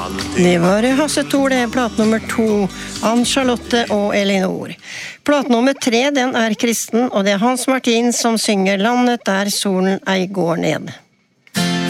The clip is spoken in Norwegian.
Det var Hasse Thor, det plat nummer 2, Ann-Charlotte og Elinor. Plat nummer 3, den er kristen, og det er Hans Martin som synger Landet der solen ei går ned.